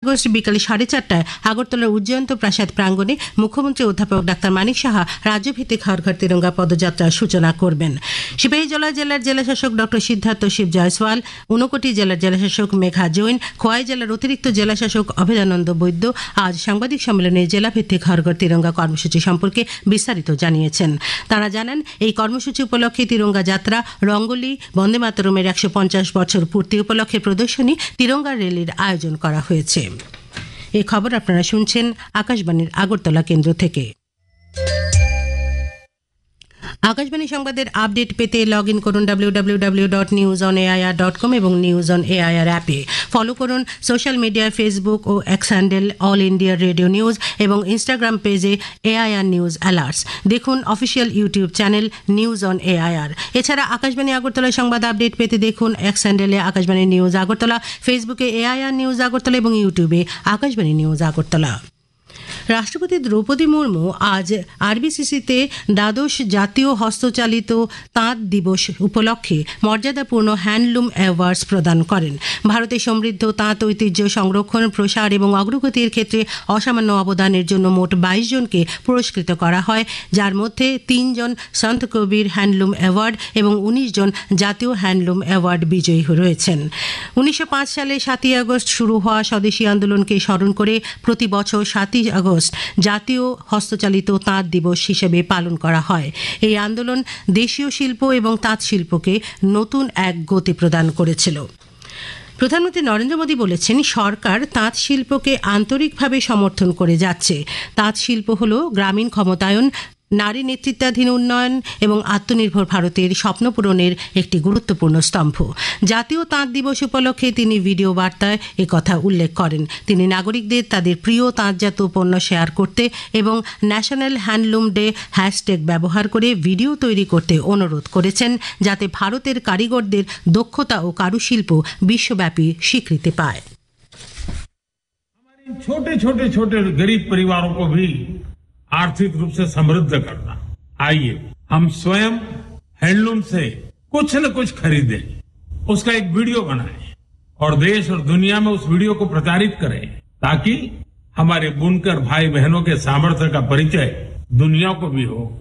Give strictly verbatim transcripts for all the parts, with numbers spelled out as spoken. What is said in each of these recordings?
August বিকালে সাড়ে চারটায় আগরতলার উজ্জয়ন্ত প্রাসাদ প্রাঙ্গণে মুখ্যমন্ত্রী অধ্যাপক ডাক্তার মানিক সাহা রাজ্যভিত্তিক হর ঘর তিরঙ্গা পদযাত্রার সূচনা করবেন। সিপাহীজলা জেলার জেলাশাসক ডক্টর সিদ্ধার্থ শিব জয়সওয়াল, ঊনকোটি জেলার জেলাশাসক মেঘা জৈন, খোয়াই জেলার অতিরিক্ত জেলাশাসক অভেদানন্দ বৈদ্য আজ সাংবাদিক সম্মেলনে জেলাভিত্তিক হর ঘর তিরঙ্গা কর্মসূচি সম্পর্কে বিস্তারিত জানিয়েছেন। তারা জানান, এই কর্মসূচি উপলক্ষে তিরঙ্গা যাত্রা, রঙ্গোলি, বন্দে মাতরমের একশো পঞ্চাশ বছর পূর্তি উপলক্ষে প্রদর্শনী, তিরঙ্গা র্যালির আয়োজন করা হয়েছে। এই খবর আপনারা শুনছেন আকাশবাণীর আগরতলা কেন্দ্র থেকে। আকাশবাণী সংবাদের আপডেট পেতে লগ ইন করুন W W W dot news on AIR dot com এবং নিউজ অন এআইআর অ্যাপে। ফলো করুন সোশ্যাল মিডিয়ায় ফেসবুক ও x handle all India radio news এবং ইনস্টাগ্রাম পেজে এআইআর নিউজ অ্যালার্টস। দেখুন official YouTube channel news on AIR. এছাড়া আকাশবাণী আগরতলা সংবাদ update পেতে দেখুন এক্স হ্যান্ডেলে আকাশবাণী নিউজ আগরতলা, ফেসবুকে এআইআর নিউজ আগরতলা এবং ইউটিউবে আকাশবাণী নিউজ আগরতলা। রাষ্ট্রপতি দ্রৌপদী মুর্মু আজ আরবিসিসিতে দ্বাদশ জাতীয় হস্তচালিত তাঁত দিবস উপলক্ষে মর্যাদাপূর্ণ হ্যান্ডলুম অ্যাওয়ার্ডস প্রদান করেন। ভারতের সমৃদ্ধ তাঁত ঐতিহ্য সংরক্ষণ, প্রসার এবং অগ্রগতির ক্ষেত্রে অসামান্য অবদানের জন্য মোট বাইশ জনকে পুরস্কৃত করা হয়, যার মধ্যে তিনজন সন্ত কবির হ্যান্ডলুম অ্যাওয়ার্ড এবং উনিশ জন জাতীয় হ্যান্ডলুম অ্যাওয়ার্ড বিজয়ী রয়েছেন। উনিশশো পাঁচ সালে সাতই আগস্ট শুরু হওয়া স্বদেশী আন্দোলনকে স্মরণ করে প্রতি বছর সাতই আগস্ট জাতীয় হস্তচালিত তাঁত দিবস হিসেবে পালন করা হয়। এই আন্দোলন দেশীয় শিল্প এবং তাঁত শিল্পকে নতুন এক গতি প্রদান করেছিল। প্রধানমন্ত্রী নরেন্দ্র মোদী বলেছেন, সরকার তাঁত শিল্পকে আন্তরিকভাবে সমর্থন করে যাচ্ছে। তাঁত শিল্প হল গ্রামীণ ক্ষমতায়ন, নারী নেতৃত্বাধীন উন্নয়ন এবং আত্মনির্ভর ভারতের স্বপ্ন পূরণের একটি গুরুত্বপূর্ণ স্তম্ভ। জাতীয় তাঁত দিবস উপলক্ষে তিনি ভিডিও বার্তায় একথা উল্লেখ করেন। তিনি নাগরিকদের তাদের প্রিয় তাঁতজাত পণ্য শেয়ার করতে এবং ন্যাশনাল হ্যান্ডলুম ডে হ্যাশট্যাগ ব্যবহার করে ভিডিও তৈরি করতে অনুরোধ করেছেন, যাতে ভারতের কারিগরদের দক্ষতা ও কারুশিল্প বিশ্বব্যাপী স্বীকৃতি পায়। छोटे छोटे छोटे गरीब परिवारों को भी आर्थिक रूप से समृद्ध करना। आइए हम स्वयं हैंडलूम से कुछ न कुछ खरीदें, उसका एक वीडियो बनाएं और देश और दुनिया में उस वीडियो को प्रचारित करें, ताकि हमारे बुनकर भाई बहनों के सामर्थ्य का परिचय दुनिया को भी हो।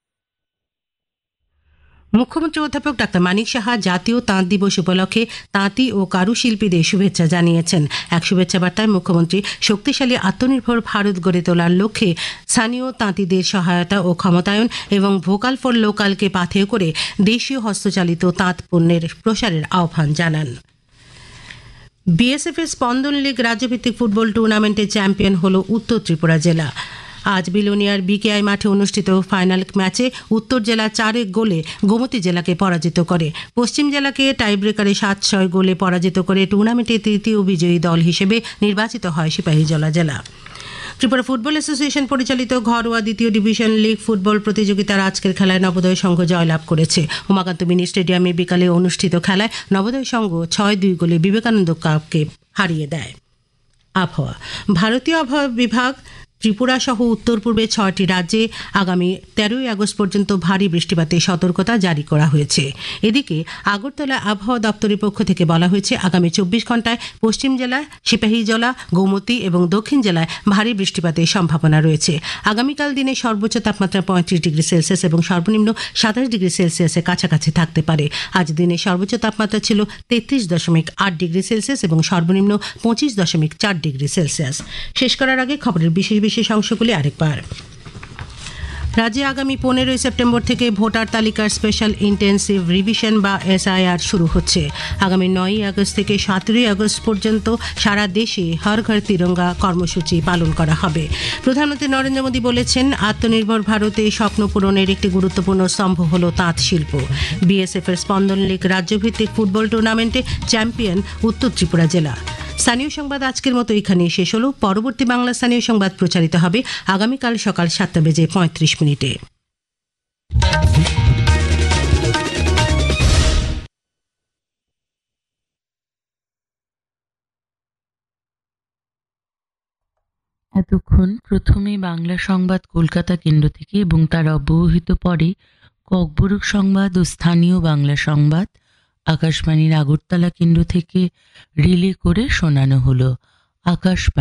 মুখ্যমন্ত্রী অধ্যাপক ডাক্তার মানিক সাহা জাতীয় তাঁত দিবস উপলক্ষে তাঁতি ও কারুশিল্পীদের শুভেচ্ছা জানিয়েছেন। এক শুভেচ্ছা বার্তায় মুখ্যমন্ত্রী শক্তিশালী আত্মনির্ভর ভারত গড়ে তোলার লক্ষ্যে স্থানীয় তাঁতিদের সহায়তা ও ক্ষমতায়ন এবং ভোকাল ফর লোকালকে পাথেয় করে দেশীয় হস্তচালিত তাঁত পণ্যের প্রসারের আহ্বান জানান। বিএসএফ এর স্পন্দন লীগ রাজ্যভিত্তিক ফুটবল টুর্নামেন্টের চ্যাম্পিয়ন হল উত্তর ত্রিপুরা জেলা। আজ বিলোনিয়ার বিকেআই মাঠে অনুষ্ঠিত ফাইনাল ম্যাচে উত্তর জেলা চার এক গোলে গোমতী জেলাকে পরাজিত করে। পশ্চিম জেলাকে টাইব্রেকারে সাত ছয় গোলে পরাজিত করে টুর্নামেন্টের তৃতীয় বিজয়ী দল হিসেবে নির্বাচিত হয় সিপাহীজলা জেলা। ত্রিপুরা ফুটবল অ্যাসোসিয়েশন পরিচালিত ঘরোয়া দ্বিতীয় ডিভিশন লিগ ফুটবল প্রতিযোগিতার আজকের খেলায় নবোদয় সংঘ জয়লাভ করেছে। উমাকান্ত মিনি স্টেডিয়ামে বিকালে অনুষ্ঠিত খেলায় নবোদয় সংঘ ছয় দুই গোলে বিবেকানন্দ কাপকে হারিয়ে দেয়। আবহাওয়া। ভারতীয় আবহাওয়া বিভাগ ত্রিপুরা সহ উত্তর পূর্বে ছয়টি রাজ্যে আগামী তেরোই আগস্ট পর্যন্ত ভারী বৃষ্টিপাতের সতর্কতা জারি করা হয়েছে। এদিকে আগরতলা আবহাওয়া দপ্তরের পক্ষ থেকে বলা হয়েছে, আগামী চব্বিশ ঘন্টায় পশ্চিম জেলায় সিপাহীজলা, গোমতী এবং দক্ষিণ জেলায় ভারী বৃষ্টিপাতের সম্ভাবনা রয়েছে। আগামীকাল দিনে সর্বোচ্চ তাপমাত্রা পঁয়ত্রিশ ডিগ্রি সেলসিয়াস এবং সর্বনিম্ন সাতাশ ডিগ্রি সেলসিয়াসের কাছাকাছি থাকতে পারে। আজ দিনে সর্বোচ্চ তাপমাত্রা ছিল তেত্রিশ দশমিক আট ডিগ্রি সেলসিয়াস এবং সর্বনিম্ন পঁচিশ দশমিক চার ডিগ্রি সেলসিয়াস। শেষ করার আগে খবরের বিশেষ বিশেষ অংশগুলি আরেকবার। রাজ্যে আগামী পনেরোই সেপ্টেম্বর থেকে ভোটার তালিকার স্পেশাল ইন্টেন্সিভ রিভিশন বা এসআইআর শুরু হচ্ছে। আগামী নয়ই আগস্ট থেকে সতেরোই আগস্ট পর্যন্ত সারা দেশে হর ঘর তিরঙ্গা কর্মসূচি পালন করা হবে। প্রধানমন্ত্রী নরেন্দ্র মোদী বলেছেন, আত্মনির্ভর ভারতে স্বপ্ন পূরণের একটি গুরুত্বপূর্ণ স্তম্ভ হল তাঁত শিল্প। বিএসএফ এর স্পন্দন লীগ রাজ্যভিত্তিক ফুটবল টুর্নামেন্টে চ্যাম্পিয়ন উত্তর ত্রিপুরা জেলা। স্থানীয় সংবাদ আজকের মতো এখানেই শেষ হল। পরবর্তী বাংলা স্থানীয় সংবাদ প্রচারিত হবে আগামীকাল সকাল সাতটা বেজে পঁয়ত্রিশ মিনিটে। এতক্ষণ প্রথমে বাংলা সংবাদ কলকাতা কেন্দ্র থেকে এবং তার অব্যবহিত পরে ককবরক সংবাদ ও স্থানীয় বাংলা সংবাদ আকাশবাণীর আগরতলা কেন্দ্র থেকে রিলে করে শোনানো হলো। আকাশবাণী।